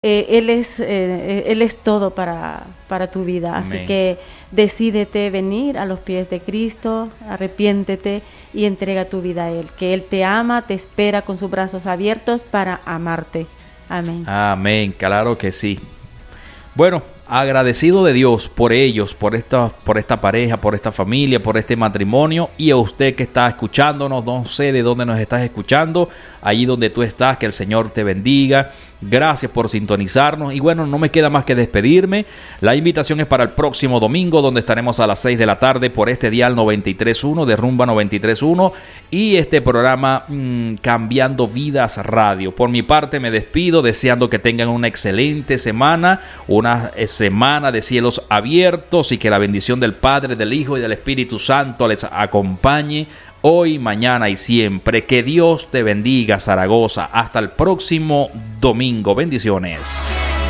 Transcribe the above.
Él es todo para tu vida. Amén. Así que decídete venir a los pies de Cristo, arrepiéntete y entrega tu vida a Él. Que Él te ama, te espera con sus brazos abiertos para amarte. Amén. Amén, claro que sí. Bueno, agradecido de Dios por ellos, por esta pareja, por esta familia, por este matrimonio, y a usted que está escuchándonos, no sé de dónde nos estás escuchando, allí donde tú estás, que el Señor te bendiga. Gracias por sintonizarnos y bueno, no me queda más que despedirme. La invitación es para el próximo domingo, donde estaremos a las 6 de la tarde por este dial 93.1 de Rumba 93.1 y este programa Cambiando Vidas Radio. Por mi parte me despido deseando que tengan una excelente semana, una semana de cielos abiertos, y que la bendición del Padre, del Hijo y del Espíritu Santo les acompañe hoy, mañana y siempre. Que Dios te bendiga, Zaragoza. Hasta el próximo domingo. Bendiciones.